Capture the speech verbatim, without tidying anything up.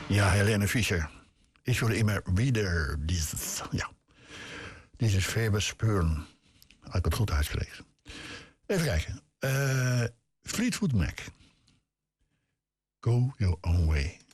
Ja, Helene Fischer. Ich will immer wieder dieses, ja, dieses Verbe spüren. Als ik het goed uitspreek. Even kijken. Uh, Fleetwood Mac. Go your own way.